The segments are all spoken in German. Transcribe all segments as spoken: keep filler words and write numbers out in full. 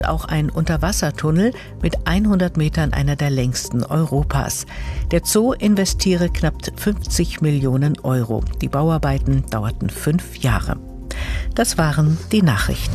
Auch ein Unterwassertunnel mit hundert Metern, einer der längsten Europas. Der Zoo investiere knapp fünfzig Millionen Euro. Die Bauarbeiten dauerten fünf Jahre. Das waren die Nachrichten.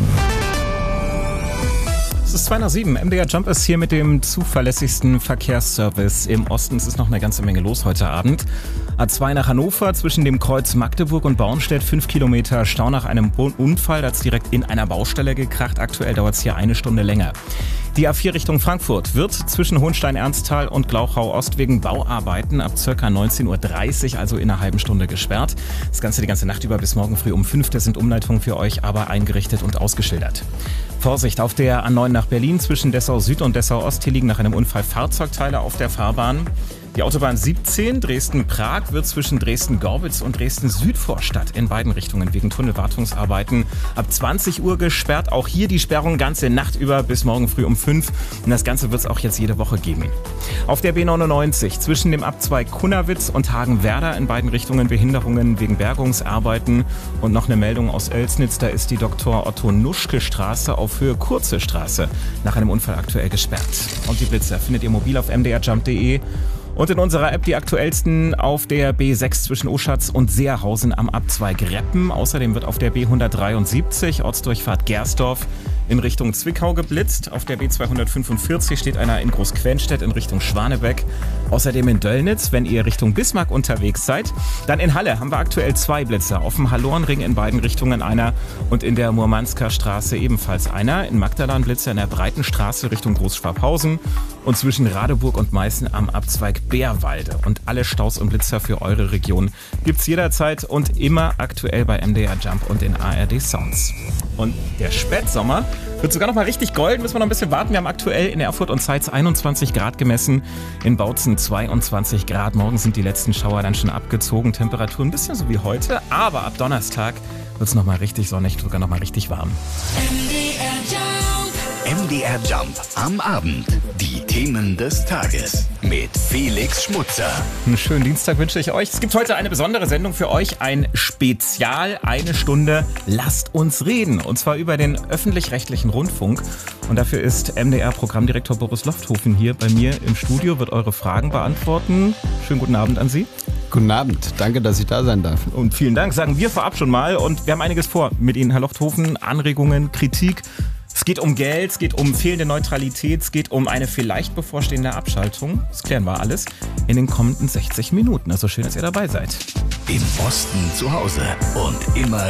Es ist zwei nach sieben. M D R Jump ist hier mit dem zuverlässigsten Verkehrsservice im Osten. Es ist noch eine ganze Menge los heute Abend. A zwei nach Hannover zwischen dem Kreuz Magdeburg und Bornstedt. Fünf Kilometer Stau nach einem Unfall. Da hat es direkt in einer Baustelle gekracht. Aktuell dauert es hier eine Stunde länger. Die A vier Richtung Frankfurt wird zwischen Hohenstein-Ernsthal und Glauchau-Ost wegen Bauarbeiten ab ca. neunzehn Uhr dreißig, also in einer halben Stunde gesperrt. Das Ganze die ganze Nacht über bis morgen früh um fünf. Das sind Umleitungen für euch aber eingerichtet und ausgeschildert. Vorsicht auf der A neun nach Berlin zwischen Dessau Süd und Dessau Ost. Hier liegen nach einem Unfall Fahrzeugteile auf der Fahrbahn. Die Autobahn siebzehn Dresden-Prag wird zwischen Dresden-Gorbitz und Dresden-Südvorstadt in beiden Richtungen wegen Tunnelwartungsarbeiten ab zwanzig Uhr gesperrt. Auch hier die Sperrung ganze Nacht über bis morgen früh um fünf. Und das Ganze wird es auch jetzt jede Woche geben. Auf der B neunundneunzig zwischen dem Abzweig Kunnawitz und Hagenwerder in beiden Richtungen Behinderungen wegen Bergungsarbeiten. Und noch eine Meldung aus Oelsnitz, da ist die Doktor Otto Nuschke Straße auf Höhe Kurze Straße nach einem Unfall aktuell gesperrt. Und die Blitzer findet ihr mobil auf m d r jump punkt d e. Und in unserer App die aktuellsten auf der B sechs zwischen Oschatz und Seerhausen am Abzweig Reppen. Außerdem wird auf der B hundertdreiundsiebzig Ortsdurchfahrt Gersdorf in Richtung Zwickau geblitzt. Auf der B zweihundertfünfundvierzig steht einer in Großquenstedt in Richtung Schwanebeck. Außerdem in Döllnitz, wenn ihr Richtung Bismarck unterwegs seid. Dann in Halle haben wir aktuell zwei Blitzer. Auf dem Hallorenring in beiden Richtungen einer und in der Murmansker Straße ebenfalls einer. In Magdalan Blitzer in der Breitenstraße Richtung Großschwabhausen und zwischen Radeburg und Meißen am Abzweig Bärwalde. Und alle Staus und Blitzer für eure Region gibt's jederzeit und immer aktuell bei M D R Jump und in A R D Sounds. Und der Spätsommer wird sogar noch mal richtig golden, müssen wir noch ein bisschen warten. Wir haben aktuell in Erfurt und Zeitz einundzwanzig Grad gemessen, in Bautzen zweiundzwanzig Grad. Morgen sind die letzten Schauer dann schon abgezogen, Temperaturen ein bisschen so wie heute, aber ab Donnerstag wird es noch mal richtig sonnig, sogar noch mal richtig warm. M D R Jump am Abend. Die Themen des Tages mit Felix Schmutzer. Einen schönen Dienstag wünsche ich euch. Es gibt heute eine besondere Sendung für euch, ein Spezial, eine Stunde Lasst uns reden. Und zwar über den öffentlich-rechtlichen Rundfunk. Und dafür ist M D R-Programmdirektor Boris Lofthofen hier bei mir im Studio, wird eure Fragen beantworten. Schönen guten Abend an Sie. Guten Abend, danke, dass ich da sein darf. Und vielen Dank, sagen wir vorab schon mal. Und wir haben einiges vor mit Ihnen, Herr Lofthofen. Anregungen, Kritik. Es geht um Geld, es geht um fehlende Neutralität, es geht um eine vielleicht bevorstehende Abschaltung. Das klären wir alles in den kommenden sechzig Minuten. Also schön, dass ihr dabei seid. Im Osten zu Hause und immer